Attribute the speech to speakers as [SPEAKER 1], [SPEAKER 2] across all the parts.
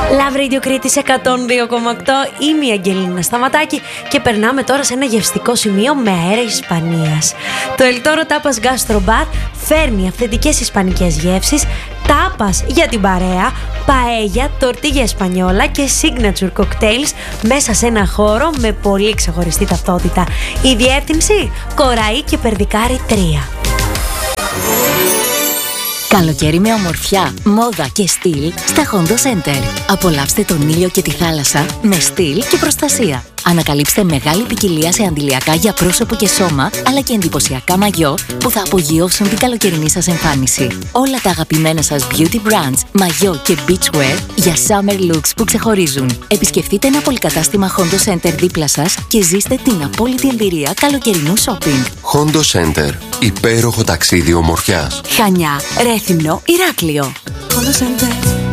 [SPEAKER 1] Love Radio Κρήτης 102,8. Είμαι η Αγγελίνα Σταματάκη και περνάμε τώρα σε ένα γευστικό σημείο με αέρα Ισπανίας. Το El Toro Tapas Gastro Bar φέρνει αυθεντικές ισπανικές γεύσεις, τάπας για την παρέα, παέγια, τορτίγια εσπανιόλα και signature cocktails μέσα σε ένα χώρο με πολύ ξεχωριστή ταυτότητα. Η διεύθυνση Κοραή και Περδικάρη 3.
[SPEAKER 2] Καλοκαίρι με ομορφιά, μόδα και στυλ στα Hondo Center. Απολαύστε τον ήλιο και τη θάλασσα με στυλ και προστασία. Ανακαλύψτε μεγάλη ποικιλία σε αντιλιακά για πρόσωπο και σώμα, αλλά και εντυπωσιακά μαγιό που θα απογειώσουν την καλοκαιρινή σας εμφάνιση. Όλα τα αγαπημένα σας beauty brands, μαγιό και beachwear για summer looks που ξεχωρίζουν. Επισκεφτείτε ένα πολυκατάστημα Hondo Center δίπλα σας και ζήστε την απόλυτη εμπειρία καλοκαιρινού shopping.
[SPEAKER 3] Hondo Center. Υπέροχο ταξίδι ομορφιάς.
[SPEAKER 2] Χανιά, Ρέθυμνο, Ηράκλειο.
[SPEAKER 1] Hondo Center.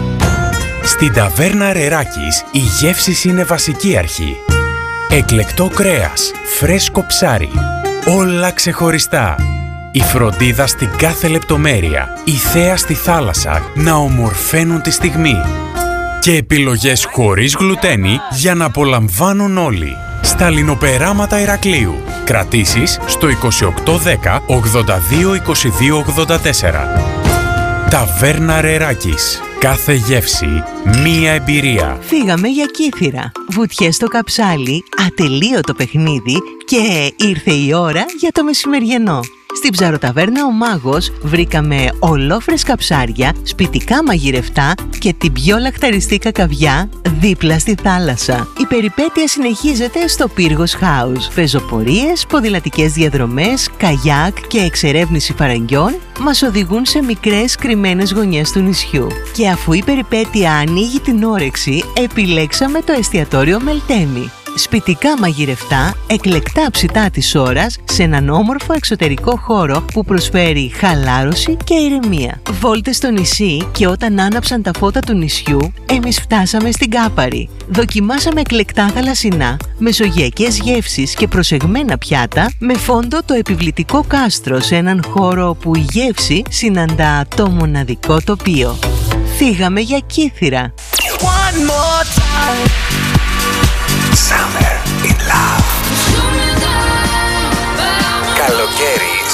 [SPEAKER 4] Στην ταβέρνα Ρεράκης η γεύση είναι βασική αρχή. Εκλεκτό κρέας, φρέσκο ψάρι, όλα ξεχωριστά. Η φροντίδα στην κάθε λεπτομέρεια, η θέα στη θάλασσα να ομορφαίνουν τη στιγμή. Και επιλογές χωρίς γλουτένι για να απολαμβάνουν όλοι. Στα λινοπεράματα Ηρακλείου. Κρατήσεις στο 2810 82 22 84. Ταβέρνα Ρεράκης. Κάθε γεύση, μία εμπειρία.
[SPEAKER 5] Φύγαμε για Κύθυρα. Βουτιές στο καψάλι, ατελείωτο παιχνίδι και ήρθε η ώρα για το μεσημεριανό. Στην ψαροταβέρνα Ο Μάγος βρήκαμε ολόφρεσκα ψάρια, σπιτικά μαγειρευτά και την πιο λαχταριστή κακαβιά δίπλα στη θάλασσα. Η περιπέτεια συνεχίζεται στο Πύργος House. Πεζοπορίες, ποδηλατικές διαδρομές, καγιάκ και εξερεύνηση φαραγγιών μας οδηγούν σε μικρές κρυμμένες γωνιές του νησιού. Και αφού η περιπέτεια ανοίγει την όρεξη, επιλέξαμε το εστιατόριο Μελτέμι. Σπιτικά μαγειρευτά, εκλεκτά ψητά της ώρας σε έναν όμορφο εξωτερικό χώρο που προσφέρει χαλάρωση και ηρεμία. Βόλτες στο νησί και όταν άναψαν τα φώτα του νησιού, εμείς φτάσαμε στην Κάπαρη. Δοκιμάσαμε εκλεκτά θαλασσινά, μεσογειακές γεύσεις και προσεγμένα πιάτα με φόντο το επιβλητικό κάστρο σε έναν χώρο που η γεύση συναντά το μοναδικό τοπίο. Φύγαμε για Κύθυρα.
[SPEAKER 6] One more time. Summer in Love. Καλοκαίρι